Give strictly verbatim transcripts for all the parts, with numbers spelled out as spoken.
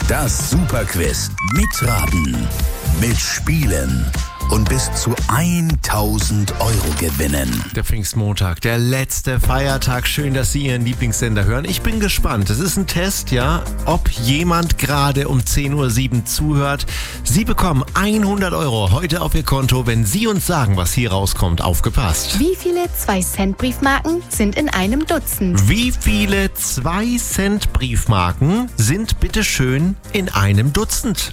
Das Superquiz. Mitraten, mitspielen und bis zu tausend Euro gewinnen. Der Pfingstmontag, der letzte Feiertag. Schön, dass Sie Ihren Lieblingssender hören. Ich bin gespannt. Es ist ein Test, ja, ob jemand gerade um zehn Uhr sieben zuhört. Sie bekommen hundert Euro heute auf Ihr Konto, wenn Sie uns sagen, was hier rauskommt. Aufgepasst. Wie viele zwei Cent Briefmarken sind in einem Dutzend? Wie viele zwei Cent Briefmarken sind bitteschön in einem Dutzend?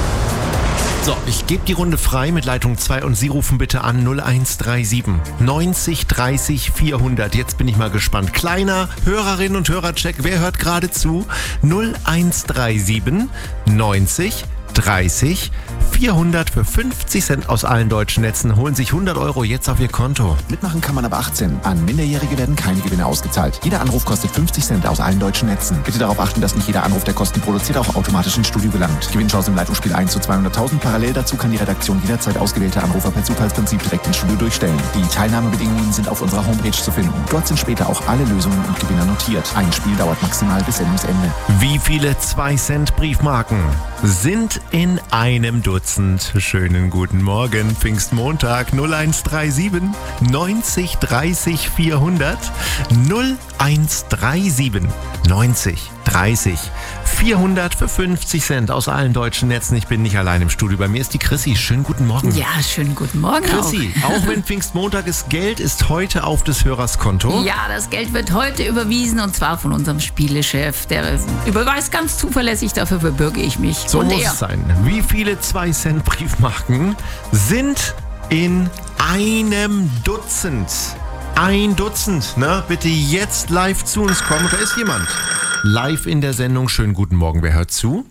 So, ich gebe die Runde frei mit Leitung zwei und Sie rufen bitte an null eins drei sieben neunzig dreißig vierhundert. Jetzt bin ich mal gespannt. Kleiner Hörerinnen und Hörercheck. Wer hört gerade zu? null eins drei sieben neunzig dreißig vierhundert für fünfzig Cent aus allen deutschen Netzen. Holen sich hundert Euro jetzt auf Ihr Konto. Mitmachen kann man ab achtzehn. An Minderjährige werden keine Gewinne ausgezahlt. Jeder Anruf kostet fünfzig Cent aus allen deutschen Netzen. Bitte darauf achten, dass nicht jeder Anruf, der Kosten produziert, auch automatisch ins Studio gelangt. Gewinnchance im Leitungsspiel eins zu zweihunderttausend. Parallel dazu kann die Redaktion jederzeit ausgewählte Anrufer per Zufallsprinzip direkt ins Studio durchstellen. Die Teilnahmebedingungen sind auf unserer Homepage zu finden. Dort sind später auch alle Lösungen und Gewinner notiert. Ein Spiel dauert maximal bis Sendungsende. Wie viele zwei Cent Briefmarken sind in einem Dutzend? Schönen guten Morgen, Pfingstmontag. null eins drei sieben neunzig dreißig vierhundert. null eins drei sieben neunzig dreißig vierhundert für fünfzig Cent aus allen deutschen Netzen. Ich bin nicht allein im Studio. Bei mir ist die Chrissy. Schönen guten Morgen. Ja, schönen guten Morgen Chrissy, auch. auch wenn Pfingstmontag ist, Geld ist heute auf des Hörers Konto. Ja, das Geld wird heute überwiesen und zwar von unserem Spielechef. Der überweist ganz zuverlässig, dafür verbürge ich mich. So und muss er. es sein. Wie viele zwei Cent Briefmarken sind in einem Dutzend? Ein Dutzend, ne? Bitte jetzt live zu uns kommen. Da ist jemand. Live in der Sendung. Schönen guten Morgen. Wer hört zu?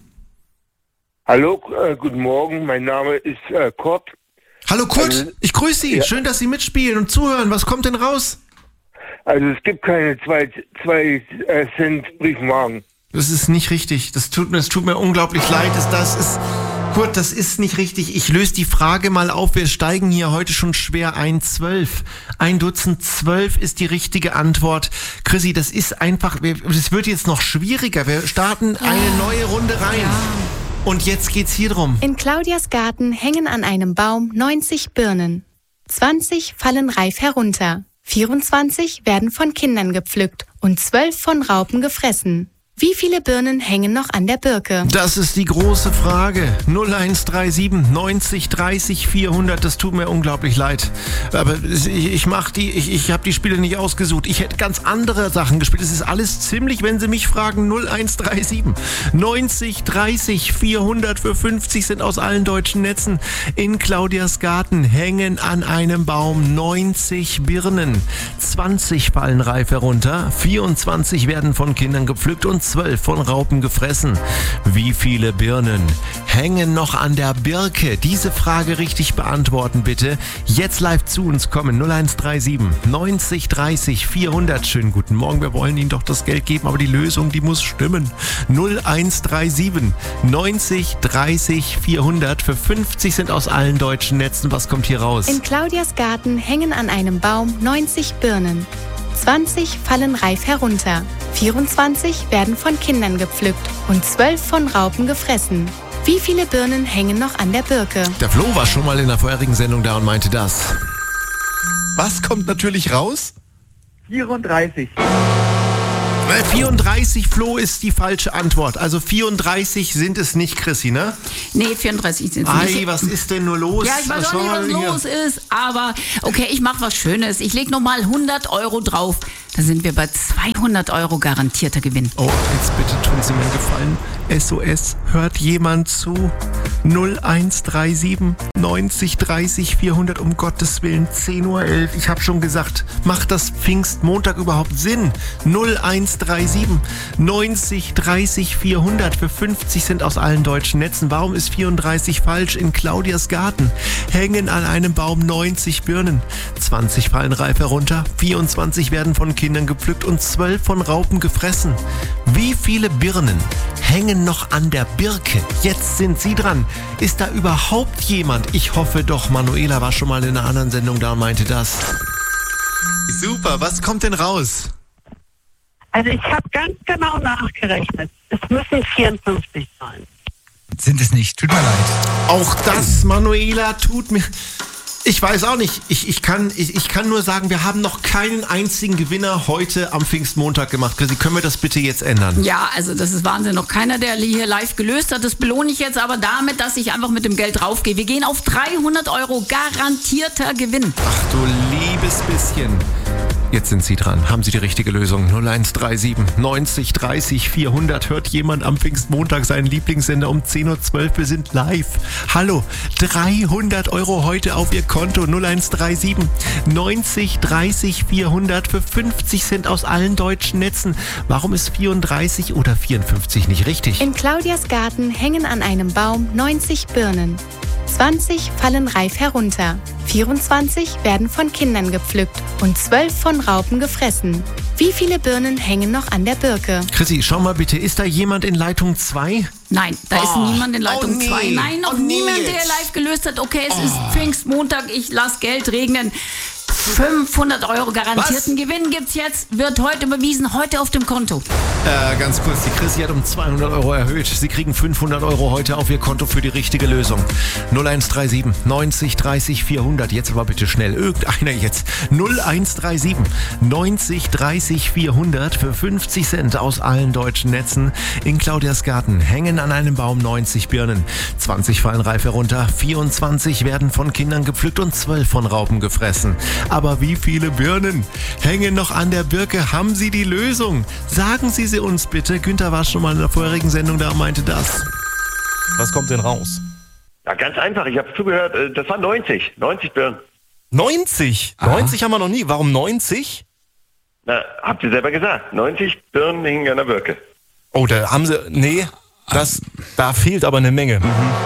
Hallo, äh, guten Morgen. Mein Name ist äh, Kurt. Hallo Kurt, Also, ich grüße Sie. ja. Schön, dass Sie mitspielen und zuhören. Was kommt denn raus? Also es gibt keine zwei, zwei äh, Cent Briefmarken. Das ist nicht richtig. Das tut mir, das tut mir unglaublich leid. Das, das ist, Kurt, das ist nicht richtig. Ich löse die Frage mal auf. Wir steigen hier heute schon schwer ein. Zwölf. Ein Dutzend zwölf ist die richtige Antwort. Chrissy, das ist einfach, es wird jetzt noch schwieriger. Wir starten eine neue Runde rein. Ja. Und jetzt geht's hier drum. In Claudias Garten hängen an einem Baum neunzig Birnen. zwanzig fallen reif herunter. vierundzwanzig werden von Kindern gepflückt und zwölf von Raupen gefressen. Wie viele Birnen hängen noch an der Birke? Das ist die große Frage. null eins drei sieben neunzig dreißig vierhundert. Das tut mir unglaublich leid. Aber ich, ich mach die, ich, ich habe die Spiele nicht ausgesucht. Ich hätte ganz andere Sachen gespielt. Es ist alles ziemlich, wenn Sie mich fragen, null eins drei sieben neunzig dreißig vierhundert für fünfzig sind aus allen deutschen Netzen. In Claudias Garten hängen an einem Baum neunzig Birnen. zwanzig fallen reif herunter. vierundzwanzig werden von Kindern gepflückt und zwölf von Raupen gefressen. Wie viele Birnen hängen noch an der Birke? Diese Frage richtig beantworten bitte. Jetzt live zu uns kommen. null eins drei sieben neunzig dreißig vierhundert. Schönen guten Morgen. Wir wollen Ihnen doch das Geld geben, aber die Lösung, die muss stimmen. null eins drei sieben neunzig dreißig vierhundert. Für fünfzig sind aus allen deutschen Netzen. Was kommt hier raus? In Claudias Garten hängen an einem Baum neunzig Birnen. zwanzig fallen reif herunter. vierundzwanzig werden von Kindern gepflückt und zwölf von Raupen gefressen. Wie viele Birnen hängen noch an der Birke? Der Flo war schon mal in der vorherigen Sendung da und meinte das. Was kommt natürlich raus? vierunddreißig. Äh, vierunddreißig, Flo, ist die falsche Antwort. Also vierunddreißig sind es nicht, Chrissy, ne? Nee, vierunddreißig sind es Ei, nicht. was ist denn nur los? Ja, ich weiß Was auch nicht, was soll hier? los ist, aber okay, ich mache was Schönes. Ich lege nochmal hundert Euro drauf. Da sind wir bei zweihundert Euro garantierter Gewinn. Oh, jetzt bitte tun Sie mir einen Gefallen. S O S, hört jemand zu? null eins drei sieben neunzig dreißig vierhundert, um Gottes Willen, zehn Uhr elf. Ich habe schon gesagt, macht das Pfingstmontag überhaupt Sinn? null eins drei sieben neunzig dreißig vierhundert für fünfzig Cent aus allen deutschen Netzen. Warum ist vierunddreißig falsch? In Claudias Garten hängen an einem Baum neunzig Birnen. zwanzig fallen reif herunter, vierundzwanzig werden von Kindern gepflückt und zwölf von Raupen gefressen. Wie viele Birnen hängen noch an der Birke? Jetzt sind Sie dran. Ist da überhaupt jemand? Ich hoffe doch. Manuela war schon mal in einer anderen Sendung da und meinte das. Super, was kommt denn raus? Also ich habe ganz genau nachgerechnet. Es müssen vierundfünfzig sein. Sind es nicht. Tut mir leid. Auch das, Manuela, tut mir... Ich weiß auch nicht. Ich, ich, kann, ich, ich kann nur sagen, wir haben noch keinen einzigen Gewinner heute am Pfingstmontag gemacht. Chrissy, können wir das bitte jetzt ändern? Ja, also das ist Wahnsinn. Noch keiner, der hier live gelöst hat. Das belohne ich jetzt aber damit, dass ich einfach mit dem Geld raufgehe. Wir gehen auf dreihundert Euro garantierter Gewinn. Ach du liebes bisschen. Jetzt sind Sie dran. Haben Sie die richtige Lösung? null eins drei sieben neunzig dreißig vierhundert. Hört jemand am Pfingstmontag seinen Lieblingssender um zehn Uhr zwölf? Wir sind live. Hallo, dreihundert Euro heute auf Ihr Konto. null eins drei sieben neunzig dreißig vierhundert für fünfzig Cent aus allen deutschen Netzen. Warum ist vierunddreißig oder vierundfünfzig nicht richtig? In Claudias Garten hängen an einem Baum neunzig Birnen. zwanzig fallen reif herunter. vierundzwanzig werden von Kindern gepflückt und zwölf von Raupen gefressen. Wie viele Birnen hängen noch an der Birke? Chrissy, schau mal bitte, ist da jemand in Leitung zwei? Nein, da Oh. ist niemand in Leitung Oh, nee. zwei. Nein, noch Oh, nee, niemand, der jetzt. live gelöst hat. Okay, es ist Pfingstmontag, ich lasse Geld regnen. fünfhundert Euro garantierten Was? Gewinn gibt's jetzt, wird heute überwiesen, heute auf dem Konto. Äh, ganz kurz, die Chrissy hat um zweihundert Euro erhöht. Sie kriegen fünfhundert Euro heute auf Ihr Konto für die richtige Lösung. null eins drei sieben neunzig dreißig vierhundert. Jetzt aber bitte schnell. Irgendeiner jetzt. null eins drei sieben neunzig dreißig vierhundert für fünfzig Cent aus allen deutschen Netzen. In Claudias Garten hängen an einem Baum neunzig Birnen. zwanzig fallen reif herunter, vierundzwanzig werden von Kindern gepflückt und zwölf von Raupen gefressen. Aber wie viele Birnen hängen noch an der Birke? Haben Sie die Lösung? Sagen Sie sie uns bitte. Günther war schon mal in der vorherigen Sendung da und meinte das. Was kommt denn raus? Ja, ganz einfach. Ich habe zugehört. äh, Das war neunzig. neunzig Birnen. neunzig? neunzig haben wir noch nie. Warum neunzig? Na, habt ihr selber gesagt. neunzig Birnen hingen an der Birke. Oh, da haben sie... Nee, das, da fehlt aber eine Menge.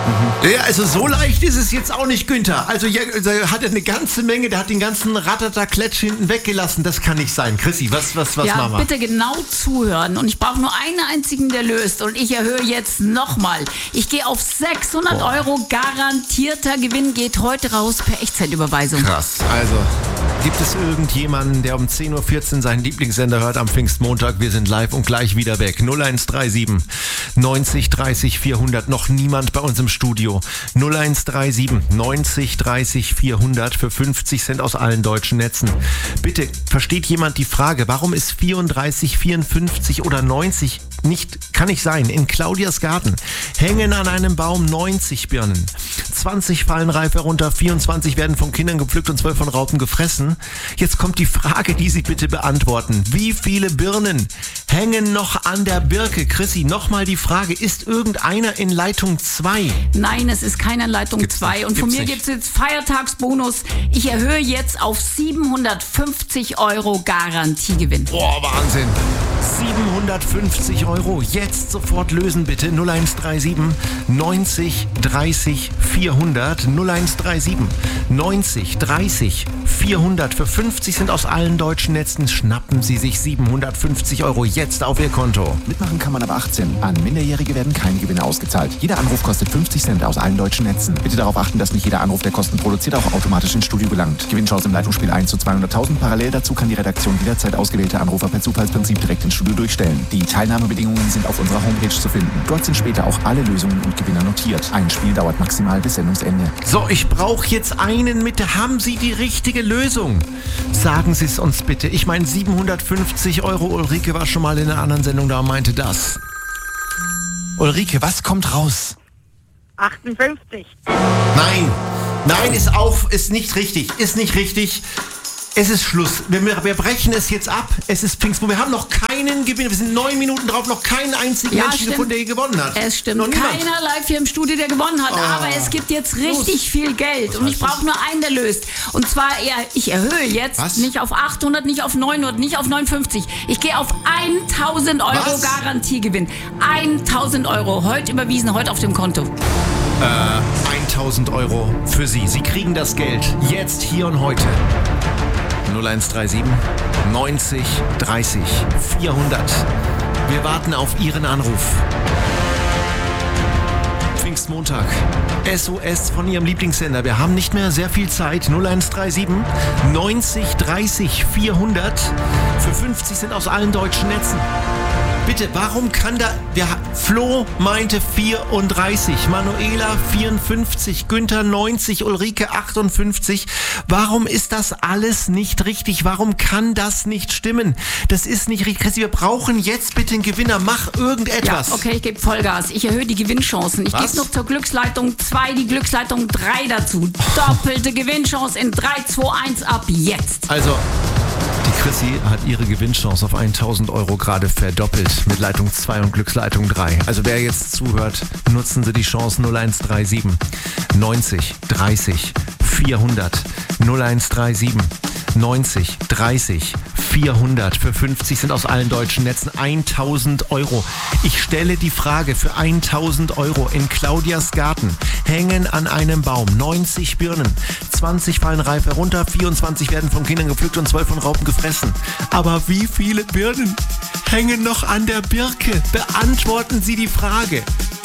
Ja, also so leicht ist es jetzt auch nicht, Günther. Also ja, er hat eine ganze Menge, der hat den ganzen Ratata-Kletsch hinten weggelassen. Das kann nicht sein. Chrissy, was, was, was ja, machen wir? bitte genau zuhören. Und ich brauche nur einen einzigen, der löst. Und ich erhöhe jetzt nochmal. Ich gehe auf sechshundert Euro garantierter Gewinn. Geht heute raus per Echtzeitüberweisung. Krass. Also, gibt es irgendjemanden, der um zehn Uhr vierzehn seinen Lieblingssender hört am Pfingstmontag? Wir sind live und gleich wieder weg. null eins drei sieben neunzig dreißig vierhundert. Noch niemand bei uns im Studio. null eins drei sieben neunzig dreißig vierhundert für fünfzig Cent aus allen deutschen Netzen. Bitte, versteht jemand die Frage, warum ist vierunddreißig, vierundfünfzig oder neunzig nicht, kann nicht sein. In Claudias Garten hängen an einem Baum neunzig Birnen. zwanzig fallen reif herunter, vierundzwanzig werden von Kindern gepflückt und zwölf von Raupen gefressen. Jetzt kommt die Frage, die Sie bitte beantworten. Wie viele Birnen hängen noch an der Birke? Chrissy, nochmal die Frage, ist irgendeiner in Leitung zwei? Nein, es ist keine Leitung Gibt's zwei. nicht, Und von gibt's mir nicht. gibt es jetzt Feiertagsbonus. Ich erhöhe jetzt auf siebenhundertfünfzig Euro Garantiegewinn. Boah, Wahnsinn. siebenhundertfünfzig Euro. Jetzt sofort lösen bitte. null eins drei sieben neunzig dreißig vierhundert. null eins drei sieben neunzig dreißig vierhundert. Für fünfzig Cent aus allen deutschen Netzen schnappen Sie sich siebenhundertfünfzig Euro jetzt auf Ihr Konto. Mitmachen kann man ab achtzehn. An Minderjährige werden keine Gewinne ausgezahlt. Jeder Anruf kostet fünfzig Cent aus allen deutschen Netzen. Bitte darauf achten, dass nicht jeder Anruf, der Kosten produziert, auch automatisch ins Studio gelangt. Gewinnchance im Leitungsspiel eins zu zweihunderttausend. Parallel dazu kann die Redaktion jederzeit ausgewählte Anrufer per Zufallsprinzip direkt ins Studio durchstellen. Die Teilnahmebedingungen sind auf unserer Homepage zu finden. Dort sind später auch alle Lösungen und Gewinner notiert. Ein Spiel dauert maximal bis Sendungsende. So, ich brauche jetzt einen mit. Haben Sie die richtige Lösung? Sagen Sie es uns bitte. Ich meine siebenhundertfünfzig Euro. Ulrike war schon mal in einer anderen Sendung da und meinte das. Ulrike, was kommt raus? achtundfünfzig. Nein, nein, ist auch, ist nicht richtig, ist nicht richtig. Es ist Schluss. Wir, wir brechen es jetzt ab. Es ist Pfingstmontag. Wir haben noch keinen Gewinn. Wir sind neun Minuten drauf, noch keinen einzigen Ja, Menschen stimmt. gefunden, der gewonnen hat. Es stimmt. Noch niemand. Keiner live hier im Studio, der gewonnen hat. Oh. Aber es gibt jetzt richtig viel Geld. Und ich brauche nur einen, der löst. Und zwar, ja, ich erhöhe jetzt Was? nicht auf achthundert, nicht auf neunhundert, nicht auf neunundfünfzig. Ich gehe auf tausend Euro Was? Garantiegewinn. tausend Euro. Heute überwiesen, heute auf dem Konto. tausend Euro für Sie. Sie kriegen das Geld jetzt, hier und heute. null eins drei sieben neunzig dreißig vierhundert. Wir warten auf Ihren Anruf. Pfingstmontag. S O S von Ihrem Lieblingssender. Wir haben nicht mehr sehr viel Zeit. null eins drei sieben neunzig dreißig vierhundert. Für fünfzig Cent aus allen deutschen Netzen. Bitte, warum kann da... Der Flo meinte vierunddreißig, Manuela vierundfünfzig, Günther neunzig, Ulrike achtundfünfzig. Warum ist das alles nicht richtig? Warum kann das nicht stimmen? Das ist nicht richtig. Christi, wir brauchen jetzt bitte einen Gewinner. Mach irgendetwas. Ja, okay, ich gebe Vollgas. Ich erhöhe die Gewinnchancen. Ich gebe noch zur Glücksleitung zwei, die Glücksleitung drei dazu. Doppelte Gewinnchance in drei, zwei, eins ab jetzt. Also... Die Chrissy hat ihre Gewinnchance auf tausend Euro gerade verdoppelt mit Leitung zwei und Glücksleitung drei. Also wer jetzt zuhört, nutzen Sie die Chance null eins drei sieben neunzig dreißig vierhundert null eins drei sieben neunzig dreißig vierhundert. Für fünfzig sind aus allen deutschen Netzen tausend Euro. Ich stelle die Frage für tausend Euro in Claudias Garten. Hängen an einem Baum neunzig Birnen. zwanzig fallen reif herunter, vierundzwanzig werden von Kindern gepflückt und zwölf von Raupen gefressen. Aber wie viele Birnen hängen noch an der Birke? Beantworten Sie die Frage.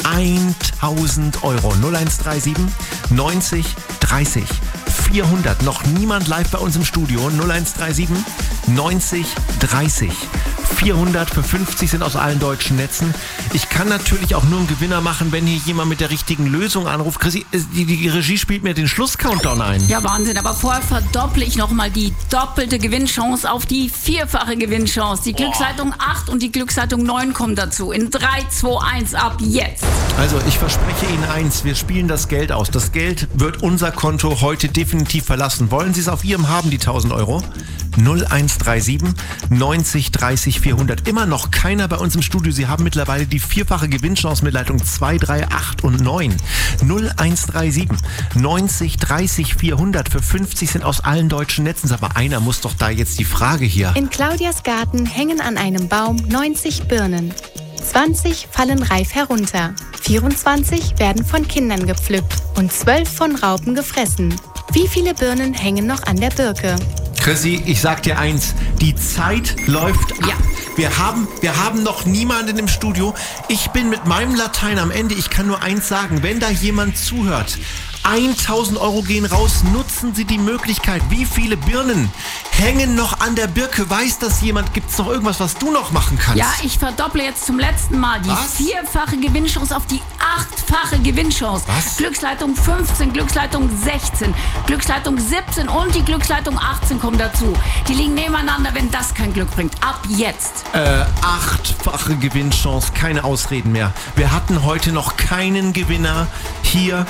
tausend Euro. null eins drei sieben neunzig dreißig vierhundert. Noch niemand live bei uns im Studio. null eins drei sieben neunzig dreißig vierhundert. Für fünfzig sind aus allen deutschen Netzen. Ich kann natürlich auch nur einen Gewinner machen, wenn hier jemand mit der richtigen Lösung anruft. Chrissy, die, die Regie spielt mir den Schluss-Countdown ein. Ja, Wahnsinn. Aber vorher verdopple ich nochmal die doppelte Gewinnchance auf die vierfache Gewinnchance. Die Glücksleitung acht und die Glücksleitung neun kommen dazu. In drei, zwei, eins ab jetzt. Also ich verspreche Ihnen eins, wir spielen das Geld aus. Das Geld wird unser Konto heute definitiv verlassen. Wollen Sie es auf Ihrem haben, die tausend Euro? null eins drei sieben neunzig dreißig vierhundert. Immer noch keiner bei uns im Studio. Sie haben mittlerweile die vierfache Gewinnchance mit Leitung zwei, drei, acht und neun. null eins drei sieben neunzig dreißig vierhundert. Für fünfzig sind aus allen deutschen Netzen. Aber einer muss doch da jetzt die Frage hier. In Claudias Garten hängen an einem Baum neunzig Birnen. zwanzig fallen reif herunter. vierundzwanzig werden von Kindern gepflückt und zwölf von Raupen gefressen. Wie viele Birnen hängen noch an der Birke? Chrissy, ich sag dir eins, die Zeit läuft ab. Ja. Wir haben, wir haben noch niemanden im Studio. Ich bin mit meinem Latein am Ende. Ich kann nur eins sagen, wenn da jemand zuhört, tausend Euro gehen raus, nutzen Sie die Möglichkeit. Wie viele Birnen hängen noch an der Birke? Weiß das jemand? Gibt es noch irgendwas, was du noch machen kannst? Ja, ich verdopple jetzt zum letzten Mal die Was? vierfache Gewinnchance auf die achtfache Gewinnchance. Was? Glücksleitung fünfzehn, Glücksleitung sechzehn, Glücksleitung siebzehn und die Glücksleitung achtzehn kommen dazu. Die liegen nebeneinander, wenn das kein Glück bringt. Ab jetzt. Äh, achtfache Gewinnchance, keine Ausreden mehr. Wir hatten heute noch keinen Gewinner hier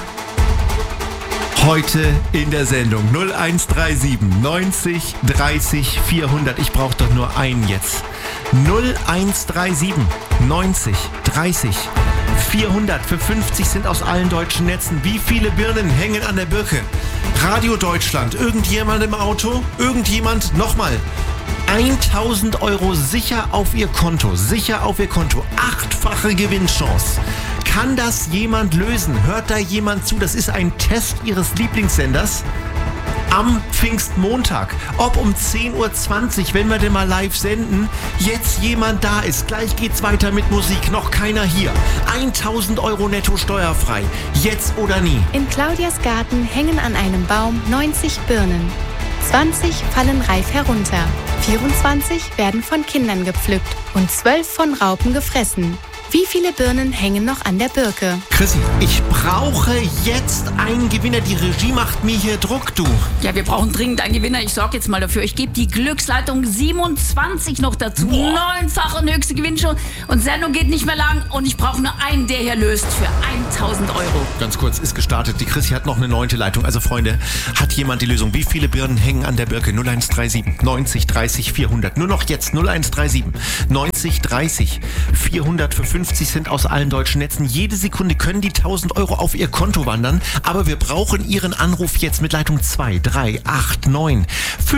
heute in der Sendung. null eins drei sieben neunzig dreißig vierhundert. Ich brauche doch nur einen jetzt. null eins drei sieben neunzig dreißig vierhundert. Für fünfzig sind aus allen deutschen Netzen. Wie viele Birnen hängen an der Birke? Radio Deutschland. Irgendjemand im Auto? Irgendjemand? Nochmal. tausend Euro sicher auf Ihr Konto. Sicher auf Ihr Konto. Achtfache Gewinnchance. Kann das jemand lösen? Hört da jemand zu? Das ist ein Test Ihres Lieblingssenders am Pfingstmontag. Ob um zehn Uhr zwanzig, wenn wir denn mal live senden, jetzt jemand da ist. Gleich geht's weiter mit Musik. Noch keiner hier. tausend Euro netto steuerfrei. Jetzt oder nie. In Claudias Garten hängen an einem Baum neunzig Birnen. zwanzig fallen reif herunter. vierundzwanzig werden von Kindern gepflückt und zwölf von Raupen gefressen. Wie viele Birnen hängen noch an der Birke? Chrissy, ich brauche jetzt einen Gewinner. Die Regie macht mir hier Druck, du. Ja, wir brauchen dringend einen Gewinner. Ich sorge jetzt mal dafür. Ich gebe die Glücksleitung siebenundzwanzig noch dazu. Boah. Neunfache und höchste Gewinnchance. Und Sendung geht nicht mehr lang. Und ich brauche nur einen, der hier löst für tausend Euro. Ganz kurz, ist gestartet. Die Chrissy hat noch eine neunte Leitung. Also Freunde, hat jemand die Lösung? Wie viele Birnen hängen an der Birke? null eins drei sieben neunzig dreißig vierhundert. Nur noch jetzt null eins drei sieben neunzig dreißig vierhundert. Für fünfzig sind aus allen deutschen Netzen. Jede Sekunde können die tausend Euro auf Ihr Konto wandern. Aber wir brauchen Ihren Anruf jetzt mit Leitung zwei, drei, acht, neun.